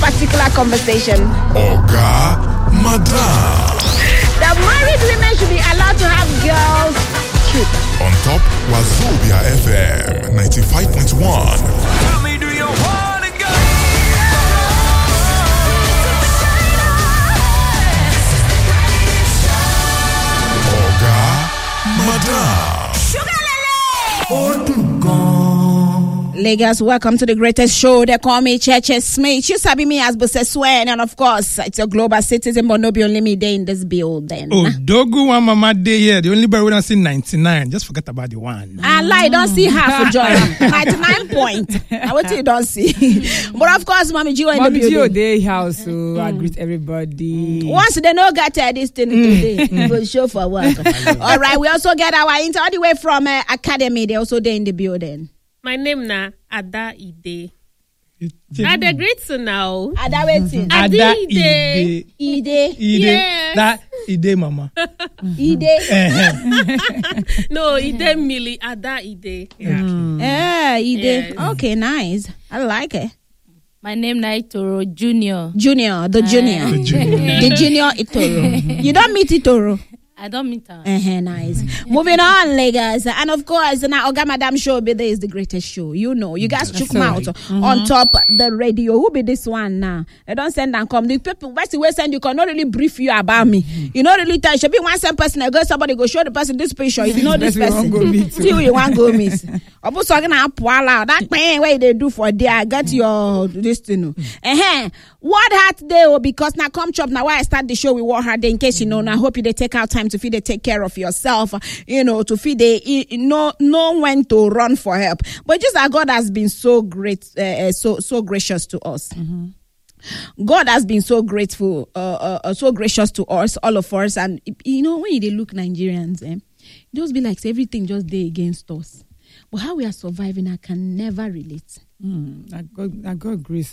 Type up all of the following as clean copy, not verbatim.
particular conversation. Oga Madam. The married women should be allowed to have girls trip. On top Wazobia FM 95.1. Tell me, do you wanna go? Oga Madam. Lagos, welcome to the greatest show. They call me Cheche Smith. You sabi me as Bose Swen, and of course, it's a global citizen, but no be only me day in this building. Oh, Dogu one mama day here. The only bird we don't see 99. Just forget about the one. I lie, don't see half for joy. 99 point. I want you don't see. But of course, Mommy Gio in the building. Mommy Gio day house, so I greet everybody. Once they know got this thing today, we will show for work. All right, we also get our intern all the way from Academy. They also there in the building. My name na Ada Ide. Ada great to now. Ada waiting. Ada Ide. Ide. Yes. That Ide mama. Ide. No, Ide Mili. Ada Ide. Yeah, Ide. Yes. Okay, nice. I like it. My name na Itoro Junior. Junior, the junior. The junior Itoro. You don't meet Itoro. I don't meet her. Nice. Moving on, Lagos. And of course, now Oga Madam show be there is the greatest show. You know, you guys chook mouth on top the radio. Who be this one now? They don't send and come. The people, what's the way send you cannot really brief you about me. You know, really tell you should be one same person. I go somebody go show the person this picture. You know this person. Till you want go miss. Obu talking about that pain way they do for there. Get your this thing. What hat they because now come chop now why I start the show with what hard in case you know. Now I hope you they take out time to feed they take care of yourself, you know, to feed they know when to run for help. But just that God has been so great, so gracious to us. God has been so grateful, so gracious to us, all of us. And you know, when they look Nigerians, it just be like everything just day against us. But how we are surviving, I can never relate. I got grace.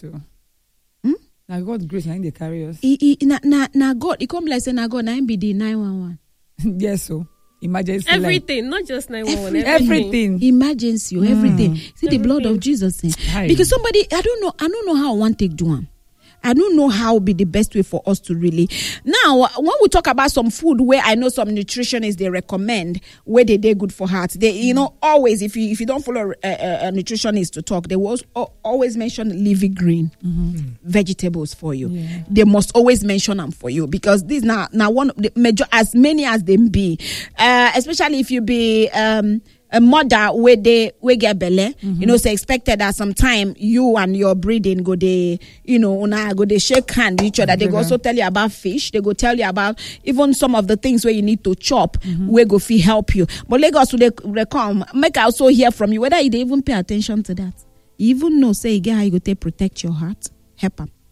Now God grace, and they carry us. Na God, it come like say na God, na him be the 911. Yes, so emergency. Everything, not just 911. Everything. Emergency, everything. See the blood of Jesus. Because somebody, I don't know how one take do one. I don't know how would be the best way for us to really. Now, when we talk about some food where I know some nutritionists they recommend where they're good for heart, they you know always if you don't follow a nutritionist to talk, they will always mention leafy green vegetables for you. Yeah. They must always mention them for you because these now one of the major as many as they be, especially if you be a mother where get belly, you know, so expected that sometime you and your breeding go they, you know, go they shake hand with each other. They go also tell you about fish. They go tell you about even some of the things where you need to chop, where go fee help you. But Lagos will they come, make I also hear from you whether you even pay attention to that. You even know, say, again, how you go to protect your heart, help them.